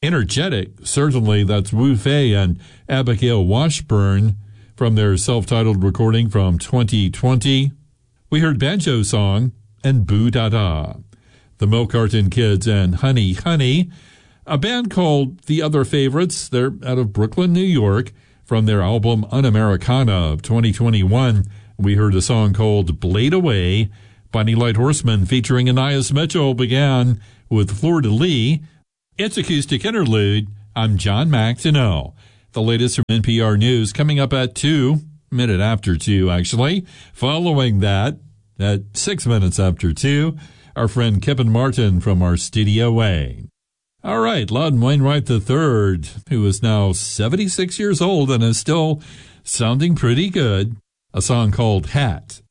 Energetic, certainly. That's Wu Fei and Abigail Washburn from their self-titled recording from 2020. We heard Banjo Song and Boo Da Da. The Milk Carton Kids and Honey Honey, a band called The Other Favorites. They're out of Brooklyn, New York. From their album Un-Americana of 2021, we heard a song called Blade Away. Bonnie Light Horseman featuring Anais Mitchell began with Fleur de Lis. It's Acoustic Interlude. I'm John McDonough. The latest from NPR News coming up at 2, minute after 2 actually. Following that, at 6 minutes after 2, our friend Kevin Martin from our Studio A. All right, Loudon Wainwright III, who is now 76 years old and is still sounding pretty good. A song called Hat.